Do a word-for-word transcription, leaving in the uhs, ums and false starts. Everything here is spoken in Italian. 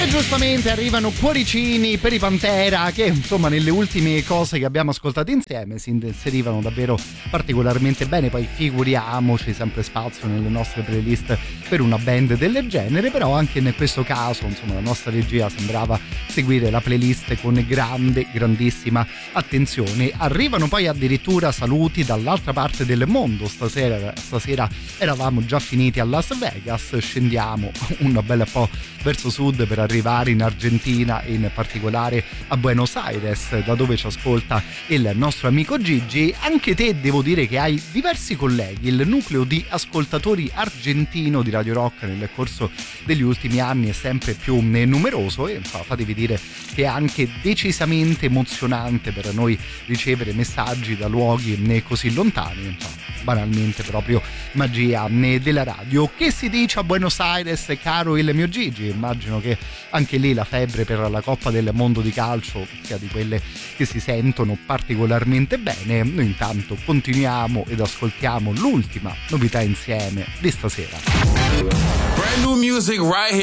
E giustamente arrivano cuoricini per i Pantera, che insomma nelle ultime cose che abbiamo ascoltato insieme si inserivano davvero particolarmente bene. Poi figuriamoci, sempre spazio nelle nostre playlist per una band del genere, però anche in questo caso insomma la nostra regia sembrava seguire la playlist con grande, grandissima attenzione. Arrivano poi addirittura saluti dall'altra parte del mondo. Stasera, stasera eravamo già finiti a Las Vegas, scendiamo un bel po' verso sud per arrivare in Argentina, in particolare a Buenos Aires, da dove ci ascolta il nostro amico Gigi. Anche te devo dire che hai diversi colleghi, il nucleo di ascoltatori argentino di Radio Rock nel corso degli ultimi anni è sempre più numeroso, e fatevi dire che è anche decisamente emozionante per noi ricevere messaggi da luoghi così lontani. Banalmente proprio magia della radio. Che si dice a Buenos Aires, caro il mio Gigi? Immagino che anche lì la febbre per la Coppa del Mondo di calcio sia di quelle che si sentono particolarmente bene. Noi intanto continuiamo ed ascoltiamo l'ultima novità insieme di stasera. Brand new music right here.